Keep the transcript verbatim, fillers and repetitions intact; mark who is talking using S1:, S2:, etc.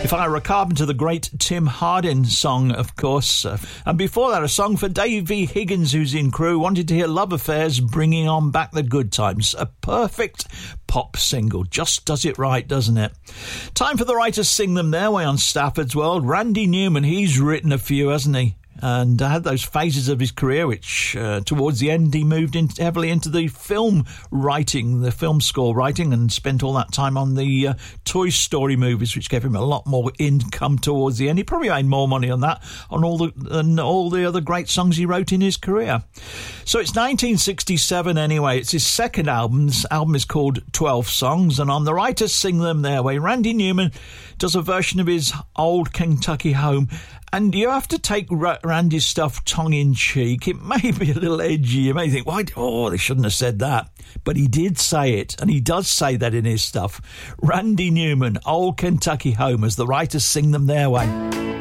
S1: If I Were a Carpenter, the great Tim Hardin song, of course. Uh, and before that, a song for Davey Higgins, who's in Crew, wanted to hear Love Affairs, Bringing On Back the Good Times. A perfect pop single. Just does it right, doesn't it? Time for the writers sing them their way on Stafford's World. Randy Newman, he's written a few, hasn't he? And uh, had those phases of his career, which uh, towards the end he moved in heavily into the film writing, the film score writing, and spent all that time on the uh, Toy Story movies, which gave him a lot more income towards the end. He probably made more money on that on all the than all the other great songs he wrote in his career. So it's nineteen sixty-seven anyway. It's his second album. This album is called twelve Songs, and on The Writers Sing Them Their Way, Randy Newman does a version of his Old Kentucky Home. And you have to take Randy's stuff tongue-in-cheek. It may be a little edgy. You may think, why? Oh, they shouldn't have said that. But he did say it, and he does say that in his stuff. Randy Newman, Old Kentucky Home, as The Writers Sing Them Their Way.